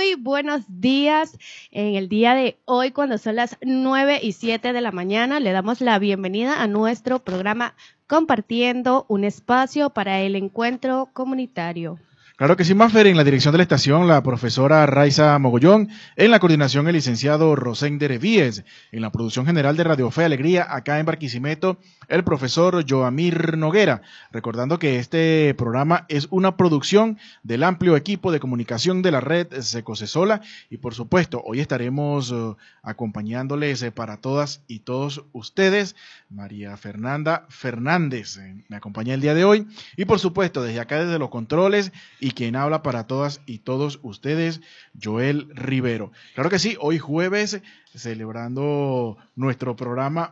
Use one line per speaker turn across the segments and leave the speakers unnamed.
Muy buenos días. En el día de hoy, cuando son las 9:07 de la mañana, le damos la bienvenida a nuestro programa Compartiendo un espacio para el encuentro comunitario.
Claro que sí, Mafer, en la dirección de la estación, la profesora Raiza Mogollón, en la coordinación el licenciado Rosender Víez, en la producción general de Radio Fe Alegría, acá en Barquisimeto, el profesor Joamir Noguera, recordando que este programa es una producción del amplio equipo de comunicación de la red Secosesola y por supuesto, hoy estaremos acompañándoles para todas y todos ustedes, María Fernanda Fernández, me acompaña el día de hoy y por supuesto, desde acá, desde los controles, y quien habla para todas y todos ustedes, Joel Rivero. Claro que sí, hoy jueves, celebrando nuestro programa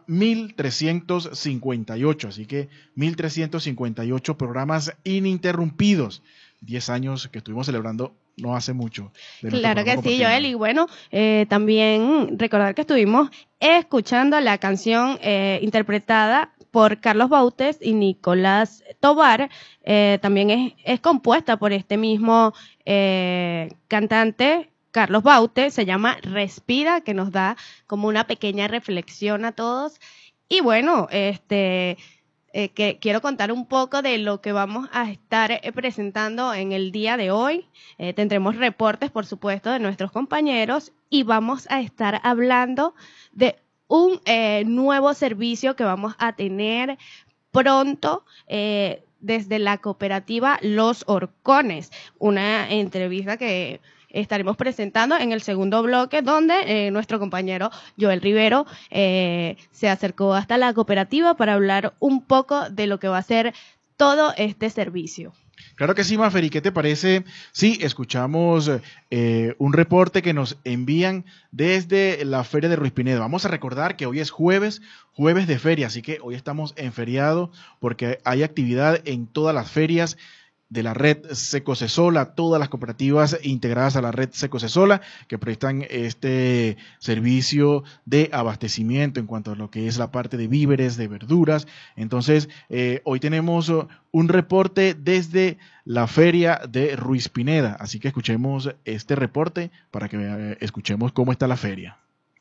1358, así que 1358 programas ininterrumpidos, 10 años que estuvimos celebrando no hace mucho.
Claro que sí, Joel, y bueno, también recordar que estuvimos escuchando la canción interpretada por Carlos Bautes y Nicolás Tovar, también es compuesta por este mismo cantante, Carlos Bautes, se llama Respira, que nos da como una pequeña reflexión a todos. Y bueno, que quiero contar un poco de lo que vamos a estar presentando en el día de hoy. Tendremos reportes, por supuesto, de nuestros compañeros y vamos a estar hablando de un nuevo servicio que vamos a tener pronto desde la cooperativa Los Horcones, una entrevista que estaremos presentando en el segundo bloque, donde nuestro compañero Joel Rivero se acercó hasta la cooperativa para hablar un poco de lo que va a ser todo este servicio.
Claro que sí, Mafer, ¿y qué te parece? Sí, escuchamos un reporte que nos envían desde la Feria de Ruiz Pinedo. Vamos a recordar que hoy es jueves de feria, así que hoy estamos en feriado porque hay actividad en todas las ferias de la red Secosesola, todas las cooperativas integradas a la red Secosesola que prestan este servicio de abastecimiento en cuanto a lo que es la parte de víveres, de verduras. Entonces, hoy tenemos un reporte desde la feria de Ruiz Pineda, así que escuchemos este reporte para que escuchemos cómo está la feria.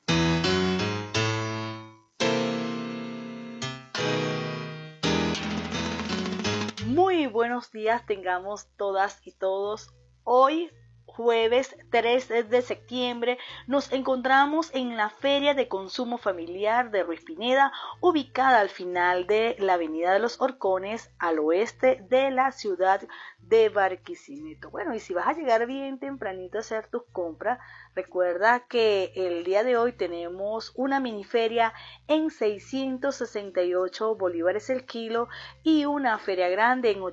Muy buenos días tengamos todas y todos. Hoy, jueves 3 de septiembre, nos encontramos en la Feria de Consumo Familiar de Ruiz Pineda, ubicada al final de la Avenida de los Horcones, al oeste de la ciudad de Barquisimeto. Bueno, y si vas a llegar bien tempranito a hacer tus compras, recuerda que el día de hoy tenemos una miniferia en 668 bolívares el kilo y una feria grande en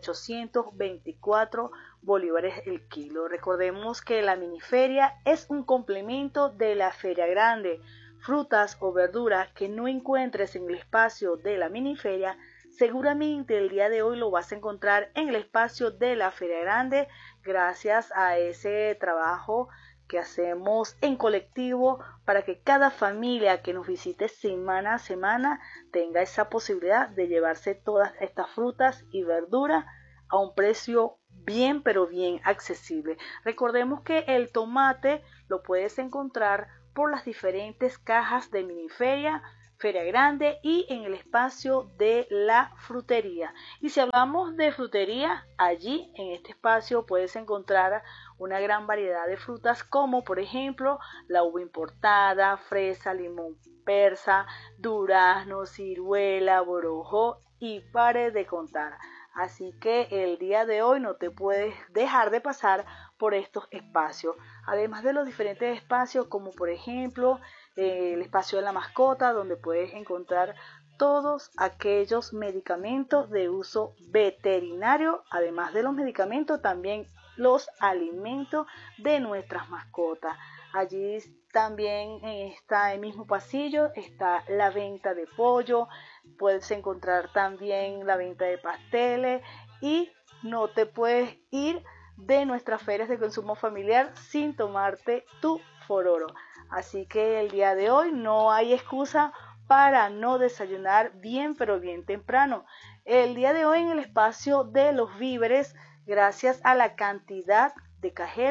824 bolívares el kilo. Recordemos que la miniferia es un complemento de la feria grande. Frutas o verduras que no encuentres en el espacio de la miniferia, seguramente el día de hoy lo vas a encontrar en el espacio de la feria grande, gracias a ese trabajo que hacemos en colectivo para que cada familia que nos visite semana a semana tenga esa posibilidad de llevarse todas estas frutas y verduras a un precio bien, pero bien accesible. Recordemos que el tomate lo puedes encontrar por las diferentes cajas de miniferia, feria grande y en el espacio de la frutería. Y si hablamos de frutería, allí en este espacio puedes encontrar una gran variedad de frutas como por ejemplo la uva importada, fresa, limón persa, durazno, ciruela, borojó y pare de contar. Así que el día de hoy no te puedes dejar de pasar por estos espacios. Además de los diferentes espacios como por ejemplo el espacio de la mascota, donde puedes encontrar todos aquellos medicamentos de uso veterinario, además de los medicamentos, también los alimentos de nuestras mascotas. Allí también en este mismo pasillo está la venta de pollo, puedes encontrar también la venta de pasteles y no te puedes ir de nuestras ferias de consumo familiar sin tomarte tu fororo. Así que el día de hoy no hay excusa para no desayunar bien, pero bien temprano. El día de hoy en el espacio de los víveres, gracias a la cantidad de cajeros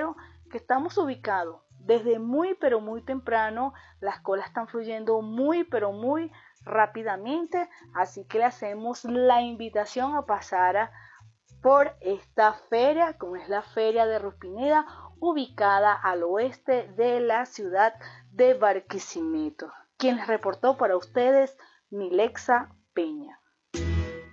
que estamos ubicados desde muy pero muy temprano. Las colas están fluyendo muy pero muy rápidamente, así que le hacemos la invitación a pasar por esta feria, como es la Feria de Ruspineda, ubicada al oeste de la ciudad de Barquisimeto. Quien les reportó para ustedes, Milexa Peña.